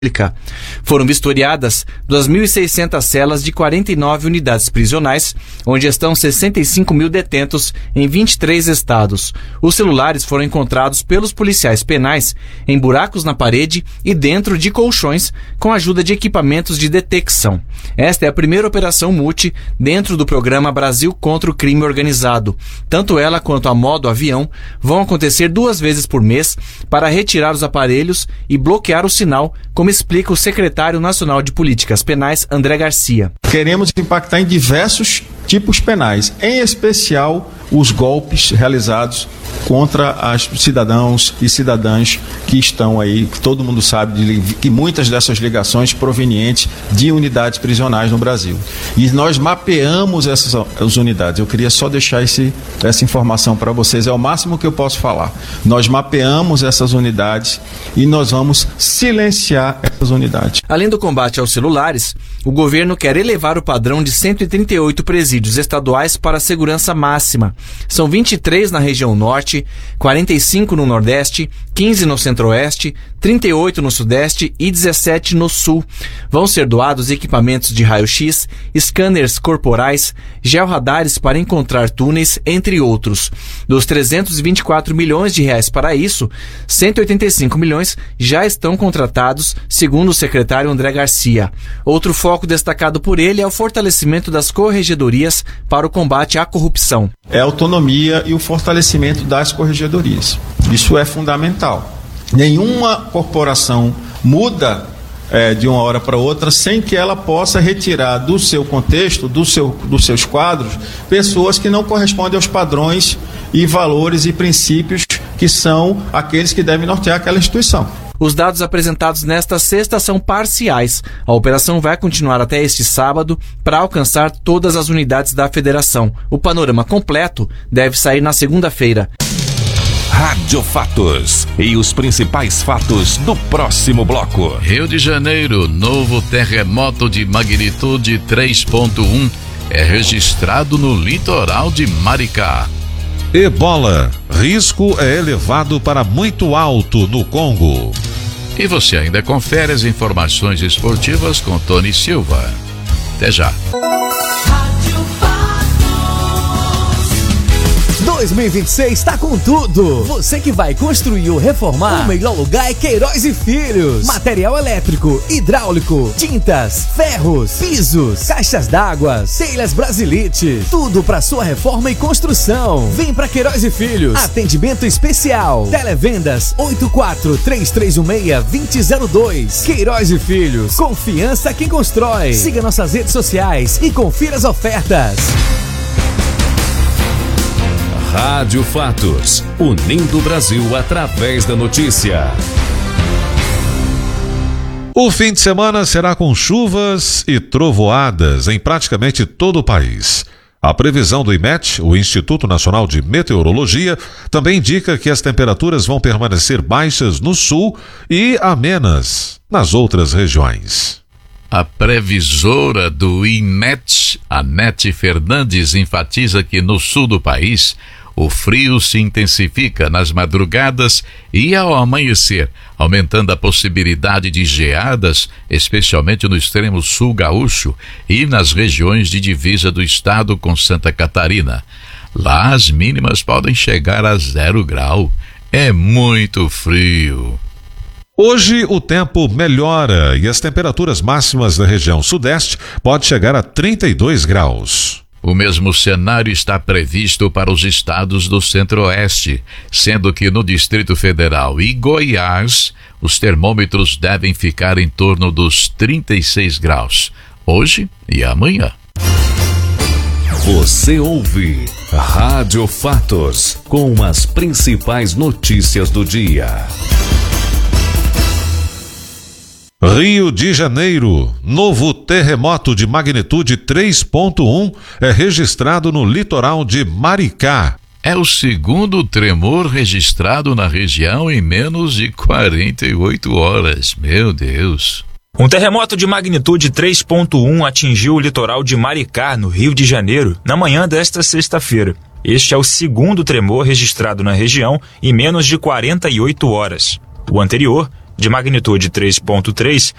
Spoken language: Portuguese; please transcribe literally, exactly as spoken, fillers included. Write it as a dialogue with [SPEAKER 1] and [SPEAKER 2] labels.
[SPEAKER 1] Foram vistoriadas duas mil e seiscentas celas de quarenta e nove unidades prisionais, onde estão sessenta e cinco mil detentos em vinte e três estados. Os celulares foram encontrados pelos policiais penais em buracos na parede e dentro de colchões, com a ajuda de equipamentos de detecção. Esta é a primeira operação multi dentro do programa Brasil contra o Crime Organizado. Tanto ela quanto a modo avião vão acontecer duas vezes por mês para retirar os aparelhos e bloquear o sinal, como explica o secretário nacional de Políticas Penais, André Garcia.
[SPEAKER 2] Queremos impactar em diversos tipos penais, em especial os golpes realizados contra os cidadãos e cidadãs que estão aí, que todo mundo sabe de, que muitas dessas ligações provenientes de unidades prisionais no Brasil. E nós mapeamos essas as unidades. Eu queria só deixar esse, essa informação para vocês, é o máximo que eu posso falar. Nós mapeamos essas unidades e nós vamos silenciar essas unidades.
[SPEAKER 1] Além do combate aos celulares, o governo quer elevar o padrão de cento e trinta e oito presídios estaduais para a segurança máxima. São vinte e três na região norte, quarenta e cinco no nordeste, quinze no centro-oeste, trinta e oito no sudeste e dezessete no sul. Vão ser doados equipamentos de raio-x, scanners corporais, georradares para encontrar túneis, entre outros. Dos trezentos e vinte e quatro milhões de reais para isso, cento e oitenta e cinco milhões já estão contratados, segundo o secretário André Garcia. Outro foco destacado por ele é o fortalecimento das corregedorias para o combate à corrupção.
[SPEAKER 2] É a autonomia e o fortalecimento das corregedorias. Isso é fundamental. Nenhuma corporação muda é, de uma hora para outra sem que ela possa retirar do seu contexto, do seu, dos seus quadros, pessoas que não correspondem aos padrões e valores e princípios que são aqueles que devem nortear aquela instituição.
[SPEAKER 1] Os dados apresentados nesta sexta são parciais. A operação vai continuar até este sábado para alcançar todas as unidades da federação. O panorama completo deve sair na segunda-feira.
[SPEAKER 3] Rádio Fatos e os principais fatos do próximo bloco.
[SPEAKER 4] Rio de Janeiro, novo terremoto de magnitude três ponto um é registrado no litoral de Maricá.
[SPEAKER 5] Ebola, risco é elevado para muito alto no Congo.
[SPEAKER 4] E você ainda confere as informações esportivas com Tony Silva. Até já.
[SPEAKER 6] dois mil e vinte e seis está com tudo. Você que vai construir ou reformar, o melhor lugar é Queiroz e Filhos. Material elétrico, hidráulico, tintas, ferros, pisos, caixas d'água, telhas Brasilite, tudo para sua reforma e construção. Vem para Queiroz e Filhos. Atendimento especial. Televendas oito quatro três três um seis dois zero zero dois. Queiroz e Filhos. Confiança quem constrói. Siga nossas redes sociais e confira as ofertas.
[SPEAKER 3] Rádio Fatos, unindo o Brasil através da notícia.
[SPEAKER 5] O fim de semana será com chuvas e trovoadas em praticamente todo o país. A previsão do I M E T, o Instituto Nacional de Meteorologia, também indica que as temperaturas vão permanecer baixas no sul e amenas nas outras regiões.
[SPEAKER 4] A previsora do I M E T, Anete Fernandes, enfatiza que no sul do país o frio se intensifica nas madrugadas e ao amanhecer, aumentando a possibilidade de geadas, especialmente no extremo sul gaúcho e nas regiões de divisa do estado com Santa Catarina. Lá as mínimas podem chegar a zero grau. É muito frio.
[SPEAKER 5] Hoje o tempo melhora e as temperaturas máximas da região sudeste podem chegar a trinta e dois graus.
[SPEAKER 4] O mesmo cenário está previsto para os estados do centro-oeste, sendo que no Distrito Federal e Goiás, os termômetros devem ficar em torno dos trinta e seis graus, hoje e amanhã.
[SPEAKER 3] Você ouve Rádio Fatos, com as principais notícias do dia.
[SPEAKER 5] Rio de Janeiro, novo terremoto de magnitude três ponto um é registrado no litoral de Maricá.
[SPEAKER 4] É o segundo tremor registrado na região em menos de quarenta e oito horas. Meu Deus!
[SPEAKER 7] Um terremoto de magnitude três ponto um atingiu o litoral de Maricá, no Rio de Janeiro, na manhã desta sexta-feira. Este é o segundo tremor registrado na região em menos de quarenta e oito horas. O anterior, de magnitude três ponto três